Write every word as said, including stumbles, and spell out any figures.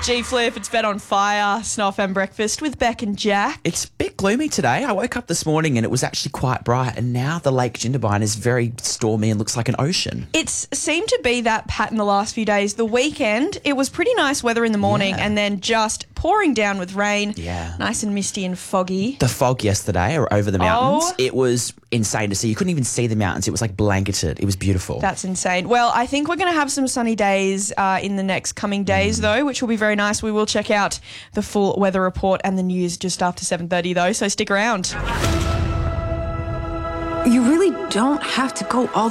G-Flip, it's Bed on Fire, Snow and Breakfast with Beck and Jack. It's a bit gloomy today. I woke up this morning and it was actually quite bright, and now the Lake Jindabyne is very stormy and looks like an ocean. It's seemed to be that pattern the last few days. The weekend, it was pretty nice weather in the morning Yeah. and then just pouring down with rain. Yeah. Nice and misty and foggy. The fog yesterday or over the mountains, Oh. it was insane to see. You couldn't even see the mountains. It was like blanketed. It was beautiful. That's insane. Well, I think we're going to have some sunny days uh, in the next coming days, though, which will be very nice. We will check out the full weather report and the news just after seven thirty, though, so stick around. You really don't have to go all